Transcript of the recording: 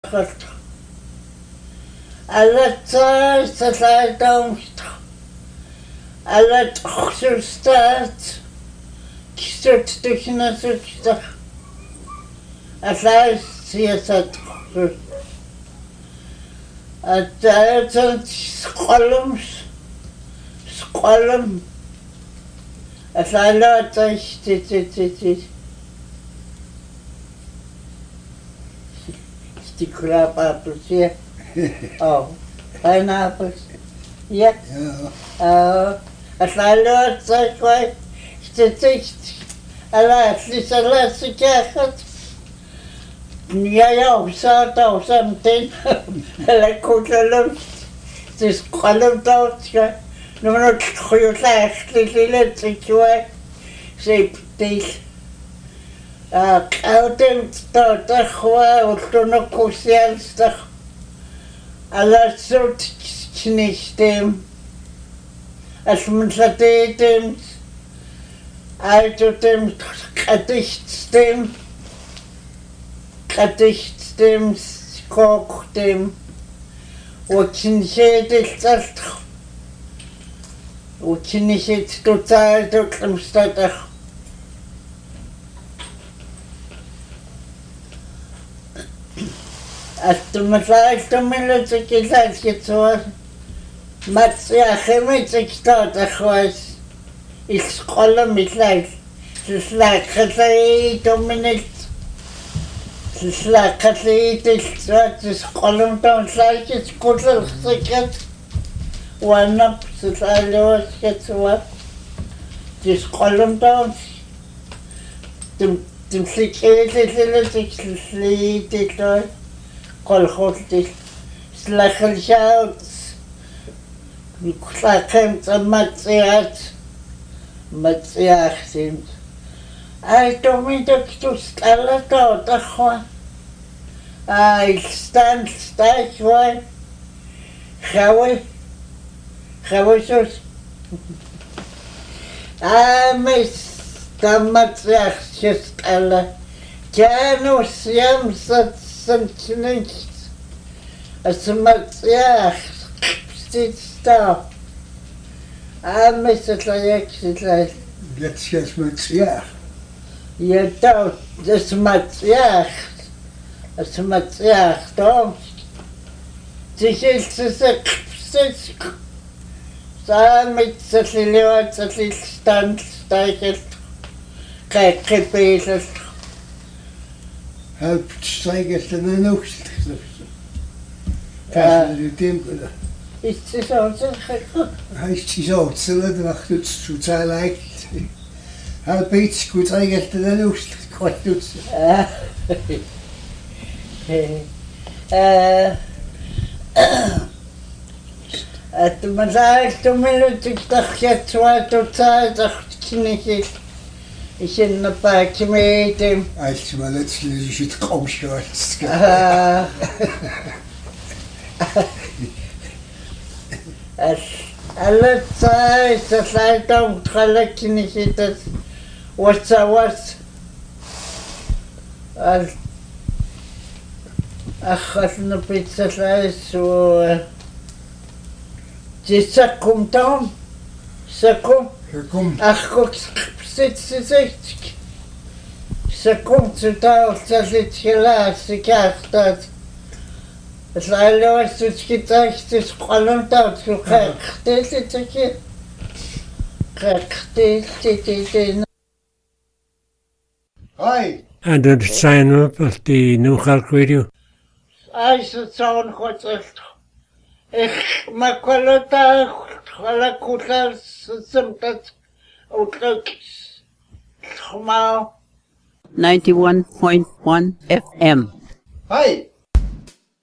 Alla salaitaumsta. Alla txustaat. Kistut tuhnasuksta. Alla siasat txust. Atayatan skolum. Alla txtit. Crab apples, yeah. Oh, pineapples, yeah. A salad, that's why it's a last jacket. Yeah, so something like column. This column don't no, not you last little situation. Say, this. Kautem stotachwa utono kusialstach alla sort knistem as msatetem altotem kadichtem koktem uchinishet total doklemstatach Astumasailtumilutsikilaiskitsua matsiachimitsiktaatachuas isqolamitlais sislaqalliitilsuat isqolumtamsaikit kulalsikat uannap sisaluaskitsua isqolumtam timsikilisilisiksliitilua kolkhostil slakhalshaut niklakem matsiachsim ai tomintokstus allatotahwa ai staichwai khawisus mis tamatsiachsis alla janus yamsat nichts. Es macht ja sitzt da. Müsste gleich. Jetzt macht's ja. Ja, da, das macht ja. Es macht ja, da. Sich ist es sitzt. Da mit so viel Leute, so viel Stand, steigert. Kein Gebet. Halb steigert in der Nacht. Das ist dem oder? Ist es auch so? Heißt es auch, so nach das zu sein leicht. Halb jetzt gut steigert in der Nacht. Gott tut's. Man sagt, du willst dich doch jetzt weiter Zeit, doch nicht. Ich bin ein paar Kilometer. Als mal letztlich ist es kaum schwarz. Alle Zeit, das Leitung, Tralek nicht, das was. Ach, was eine Pizza ist, so. Die Sakum da. Sakum. Ach, guck. 60. Sakum zu da, das ist gelassen, das. Es war los, das gedacht, das Kolon da, so krächtig. Hi. And the sign up of the New Hulk Radio. I said, so what's it? Makolota, Holakutas, Simtas, Outlooks, 91.1 FM. Hi.